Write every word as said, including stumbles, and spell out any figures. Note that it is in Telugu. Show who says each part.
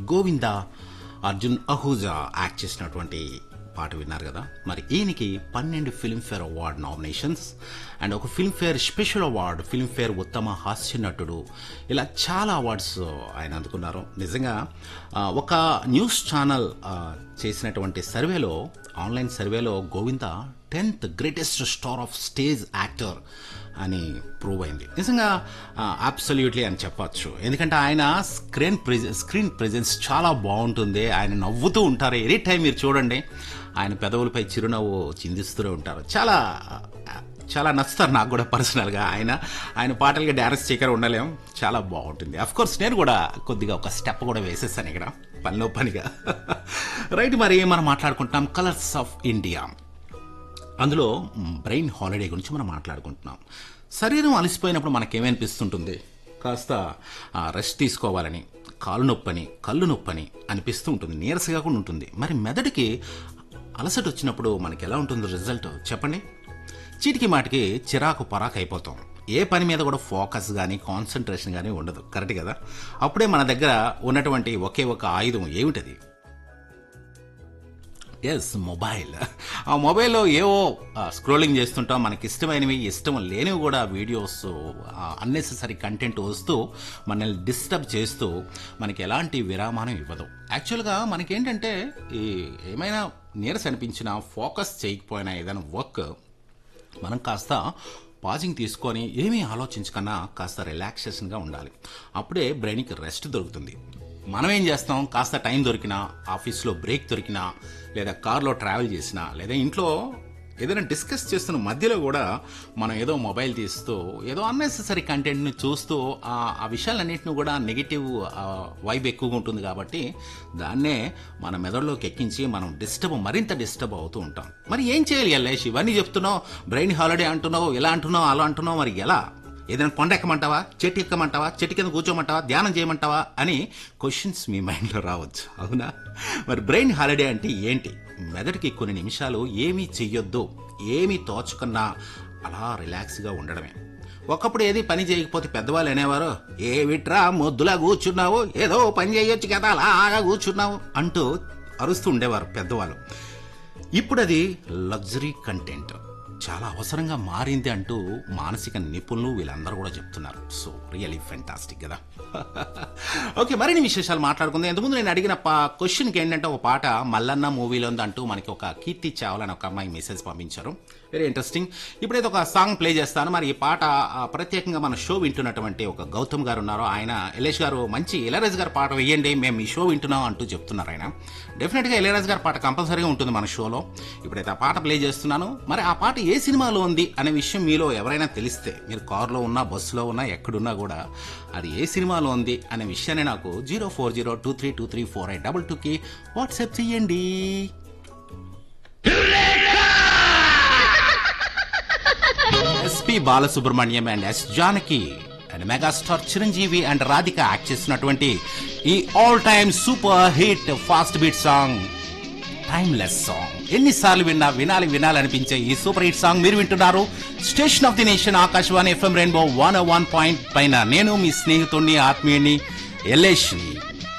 Speaker 1: గోవిందా అర్జున్ అహూజా యాక్ట్ చేసినటువంటి పాట విన్నారు కదా. మరి ఈయనకి పన్నెండు ఫిల్మ్ఫేర్ అవార్డ్ నామినేషన్స్ అండ్ ఒక ఫిల్మ్ఫేర్ స్పెషల్ అవార్డు, ఫిల్మ్ఫేర్ ఉత్తమ హాస్య నటుడు, ఇలా చాలా అవార్డ్స్ ఆయన అందుకున్నారు. నిజంగా ఒక న్యూస్ ఛానల్ చేసినటువంటి సర్వేలో, ఆన్లైన్ సర్వేలో Govinda tenth greatest star of stage actor అని ప్రూవ్ అయింది. నిజంగా అబ్సల్యూట్లీ అని చెప్పచ్చు. ఎందుకంటే ఆయన స్క్రీన్ ప్రెజెన్స్ స్క్రీన్ ప్రెజెన్స్ చాలా బాగుంటుంది. ఆయన నవ్వుతూ ఉంటారు ఎనీ టైం. మీరు చూడండి, ఆయన పెదవులపై చిరునవ్వు చిందిస్తూనే ఉంటారు. చాలా చాలా నచ్చుతారు నాకు కూడా పర్సనల్గా. ఆయన ఆయన పాటలుగా డ్యాన్స్ చేయకర ఉండలేం, చాలా బాగుంటుంది. అఫ్ కోర్స్ నేను కూడా కొద్దిగా ఒక స్టెప్ కూడా వేసేస్తాను ఇక్కడ పనిలో పనిగా. రైట్, మరి మనం మాట్లాడుకుంటున్నాం కలర్స్ ఆఫ్ ఇండియా. అందులో బ్రెయిన్ హాలిడే గురించి మనం మాట్లాడుకుంటున్నాం. శరీరం అలసిపోయినప్పుడు మనకేమనిపిస్తుంటుంది? కాస్త రెస్ట్ తీసుకోవాలని, కాలు నొప్పని, కళ్ళు నొప్పని అనిపిస్తూ ఉంటుంది, నీరసగా కూడా ఉంటుంది. మరి మెదడుకి అలసట వచ్చినప్పుడు మనకి ఎలా ఉంటుంది రిజల్ట్ చెప్పండి? చీటికి మాటికి చిరాకు పరాకు అయిపోతాం. ఏ పని మీద కూడా ఫోకస్ కానీ కాన్సన్ట్రేషన్ కానీ ఉండదు. కరెక్ట్ కదా? అప్పుడే మన దగ్గర ఉన్నటువంటి ఒకే ఒక ఆయుధం ఏమిటది? Yes, mobile. ఆ మొబైల్లో ఏవో స్క్రోలింగ్ చేస్తుంటాం, మనకి ఇష్టమైనవి, ఇష్టం లేనివి కూడా వీడియోస్, అన్నెసెసరీ కంటెంట్ వస్తూ మనల్ని డిస్టర్బ్ చేస్తూ మనకి ఎలాంటి విరామానం ఇవ్వదు. యాక్చువల్గా మనకేంటంటే ఈ ఏమైనా నీరస అనిపించినా, ఫోకస్ చేయకపోయినా ఏదైనా వర్క్ మనం కాస్త పాజింగ్ తీసుకొని ఏమీ ఆలోచించకన్నా కాస్త రిలాక్సేషన్గా ఉండాలి. అప్పుడే బ్రెయిన్కి రెస్ట్ దొరుకుతుంది. మనం ఏం చేస్తాం? కాస్త టైం దొరికినా, ఆఫీస్లో బ్రేక్ దొరికినా, లేదా కార్లో ట్రావెల్ చేసినా, లేదా ఇంట్లో ఏదైనా డిస్కస్ చేస్తున్న మధ్యలో కూడా మనం ఏదో మొబైల్ తీస్తూ ఏదో అన్నెసెసరీ కంటెంట్ని చూస్తూ ఆ విషయాలన్నింటినీ కూడా నెగిటివ్ వైబ్ ఎక్కువగా ఉంటుంది. కాబట్టి దాన్నే మన మెదడులోకి ఎక్కించి మనం డిస్టర్బ్ మరింత డిస్టర్బ్ అవుతూ ఉంటాం. మరి ఏం చేయాలి ఎల్లేష్? ఇవన్నీ చెప్తున్నావు, బ్రెయిన్ హాలిడే అంటున్నావు, ఇలా అంటున్నావు, అలా అంటున్నావు, మరి ఎలా? ఏదైనా కొండ ఎక్కమంటావా, చెట్టు ఎక్కమంటావా, చెట్టు కింద కూర్చోమంటావా, ధ్యానం చేయమంటావా అని క్వశ్చన్స్ మీ మైండ్లో రావచ్చు, అవునా? మరి బ్రెయిన్ హాలిడే అంటే ఏంటి? మెదడుకి కొన్ని నిమిషాలు ఏమీ చెయ్యొద్దు, ఏమీ తోచుకున్నా అలా రిలాక్స్గా ఉండడమే. ఒకప్పుడు ఏది పని చేయకపోతే పెద్దవాళ్ళు అనేవారు, ఏ విట్రా మొద్దులా కూర్చున్నావు, ఏదో పని చేయొచ్చు కదా, అలాగా కూర్చున్నావు అంటూ అరుస్తూ ఉండేవారు పెద్దవాళ్ళు. ఇప్పుడు అది లగ్జరీ కంటెంట్ చాలా అవసరంగా మారింది అంటూ మానసిక నిపుణులు వీళ్ళందరూ కూడా చెప్తున్నారు. సో రియలీ ఫెంటాస్టిక్ కదా. ఓకే, మరిన్ని విశేషాలు మాట్లాడుకుందాం. ఎంతకుముందు నేను అడిగిన పా క్వశ్చన్కి ఏంటంటే ఒక పాట మల్లన్న మూవీలో ఉంది అంటూ మనకి ఒక కీర్తి చావలని ఒక అమ్మాయి మెసేజ్ పంపించారు. Very interesting. ఇప్పుడైతే ఒక సాంగ్ ప్లే చేస్తాను. మరి ఈ పాట ప్రత్యేకంగా మన షో వింటున్నటువంటి ఒక గౌతమ్ గారు ఉన్నారు. ఆయన ఎల్లేష్ గారు మంచి ఇళయరాజు గారి పాట వేయండి, మేము ఈ షో వింటున్నాం అంటూ చెప్తున్నారు. ఆయన డెఫినెట్గా ఇళయరాజు గారి పాట కంపల్సరీగా ఉంటుంది మన షోలో. ఇప్పుడైతే ఆ పాట ప్లే చేస్తున్నాను. మరి ఆ పాట ఏ సినిమాలో ఉంది అనే విషయం మీలో ఎవరైనా తెలిస్తే, మీరు కారులో ఉన్నా, బస్సులో ఉన్నా, ఎక్కడున్నా కూడా అది ఏ సినిమాలో ఉంది అనే విషయాన్ని నాకు zero four zero two three two three four eight double టూకి వాట్సాప్ చెయ్యండి. SP Balasubrahmanyam and yes Janaki and megastar Chiranjeevi and Radhika act చేస్తున్నటువంటి ఈ all time super hit fast beat song, timeless song. ఎన్నిసార్లు విన్నా వినాలి వినాలనిపించే ఈ సూపర్ హిట్ సాంగ్ మీరు వింటున్నారు station of the nation Akashvani FM rainbow one one point పైన. నేను మీ స్నేహితుడిని, ఆత్మీయుని ఎల్లేష్ని.